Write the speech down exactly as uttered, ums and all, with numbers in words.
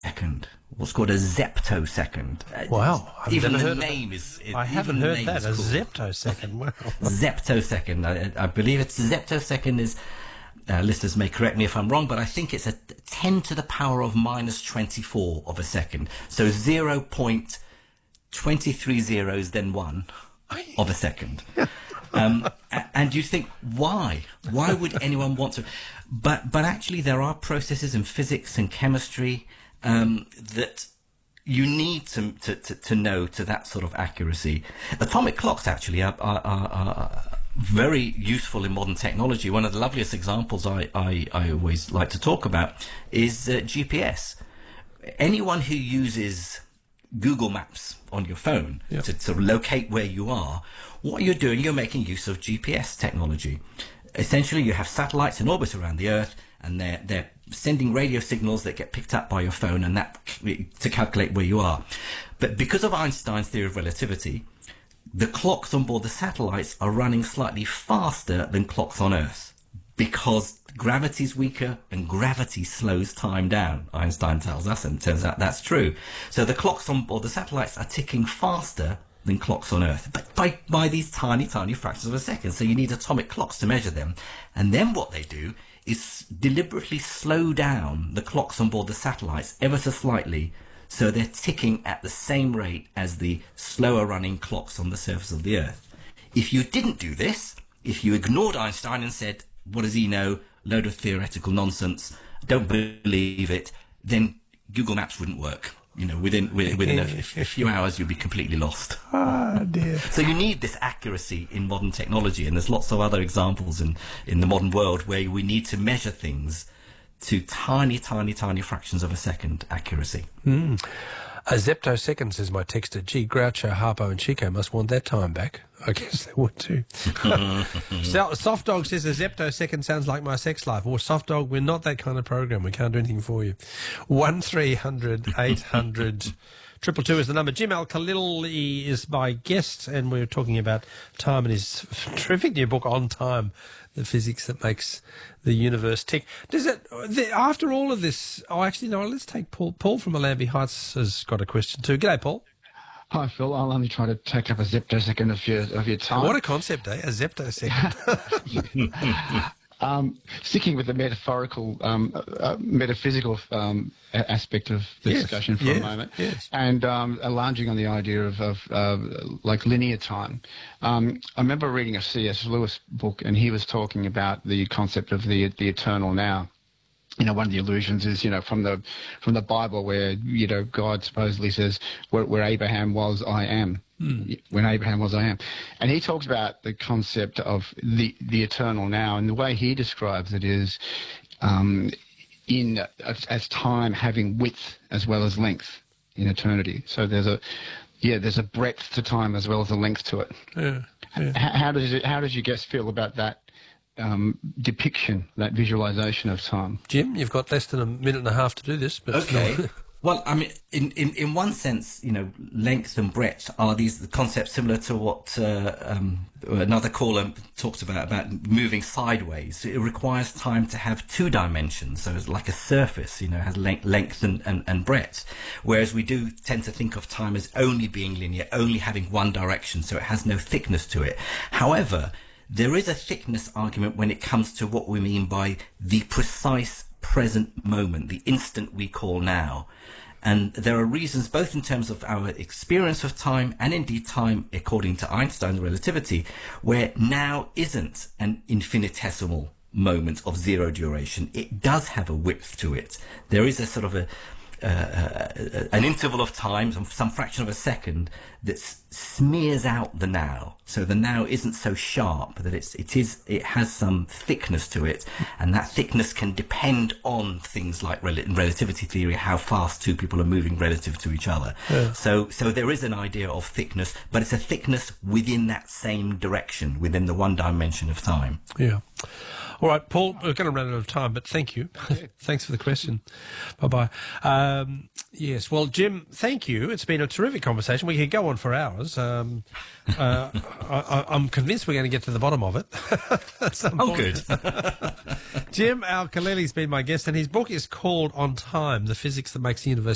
second. What's called a zeptosecond. Wow. I've even never the heard name of is... It, I haven't even the heard name that, is a cool. zeptosecond. Wow. Zeptosecond. I, I believe it's zeptosecond is... Uh, listeners may correct me if I'm wrong, but I think it's a ten to the power of minus twenty-four of a second. So zero point two three zeros, then one of a second. Um, and you think, why? Why would anyone want to? But but actually, there are processes in physics and chemistry um, that you need to, to, to, to know to that sort of accuracy. Atomic clocks actually are, are, are, are very useful in modern technology. One of the loveliest examples I, I, I always like to talk about is uh, G P S. Anyone who uses Google Maps on your phone yep. to sort of locate where you are, what you're doing, you're making use of G P S technology. Essentially, you have satellites in orbit around the Earth, and they're, they're sending radio signals that get picked up by your phone, and that to calculate where you are. But because of Einstein's theory of relativity, the clocks on board the satellites are running slightly faster than clocks on Earth because gravity's weaker and gravity slows time down, Einstein tells us, and it turns out that's true. So the clocks on board the satellites are ticking faster than clocks on Earth, but by, by these tiny, tiny fractions of a second. So you need atomic clocks to measure them. And then what they do is deliberately slow down the clocks on board the satellites ever so slightly, so they're ticking at the same rate as the slower running clocks on the surface of the Earth. If you didn't do this, if you ignored Einstein and said, what does he know? Load of theoretical nonsense, don't believe it, then Google Maps wouldn't work. You know, within within, within a, a few hours, you'd be completely lost. Ah, dear. So you need this accuracy in modern technology, and there's lots of other examples in, in the modern world where we need to measure things to tiny, tiny, tiny fractions of a second accuracy. Mm. A zeptosecond, says my texter. Gee, Groucho, Harpo and Chico must want that time back. I guess they would too. So, Soft Dog says a zeptosecond sounds like my sex life. Or Soft Dog, we're not that kind of program. We can't do anything for you. one three hundred eight hundred Triple two is the number. Jim Al-Khalili is my guest, and we're talking about time and his terrific new book, On Time, the physics that makes the universe tick. Does it, the, after all of this, oh, actually, no, let's take Paul. Paul from Allambie Heights has got a question too. G'day, Paul. Hi, Phil. I'll only try to take up a zeptosecond of your, of your time. What a concept, eh? A zeptosecond. Um, sticking with the metaphorical, um, uh, metaphysical um, aspect of the yes, discussion for yeah, a moment, yes. and um, lounging on the idea of, of uh, like linear time. Um, I remember reading a C S Lewis book, and he was talking about the concept of the the eternal now. You know, one of the illusions is, you know, from the from the Bible where, you know, God supposedly says, where, where Abraham was, I am. Mm. When Abraham was, I am. And he talks about the concept of the, the eternal now. And the way he describes it is um, in as, as time having width as well as length in eternity. So there's a, yeah, there's a breadth to time as well as a length to it. Yeah, yeah. How, how does it, how does you guys feel about that? Um, depiction, that visualization of time. Jim, you've got less than a minute and a half to do this. But okay. Well, I mean, in, in, in one sense, you know, length and breadth are these the concepts similar to what uh, um, another caller talked about, about moving sideways. It requires time to have two dimensions. So it's like a surface, you know, has length, length and, and, and breadth. Whereas we do tend to think of time as only being linear, only having one direction. So it has no thickness to it. However, there is a thickness argument when it comes to what we mean by the precise present moment, the instant we call now. And there are reasons both in terms of our experience of time and indeed time according to Einstein's relativity, where now isn't an infinitesimal moment of zero duration. It does have a width to it. There is a sort of a Uh, uh, an interval of time, some, some fraction of a second, that s- smears out the now. So the now isn't so sharp that it's it is it has some thickness to it, and that thickness can depend on things like rel- relativity theory, how fast two people are moving relative to each other. Yeah. So so there is an idea of thickness, but it's a thickness within that same direction, within the one dimension of time. Yeah. All right, Paul, we're going to run out of time, but thank you. Thanks for the question. Bye-bye. Um, yes, well, Jim, thank you. It's been a terrific conversation. We could go on for hours. Um, uh, I, I'm convinced we're going to get to the bottom of it. At some oh, point. good. Jim Al-Khalili's been my guest, and his book is called On Time, The Physics That Makes the Universe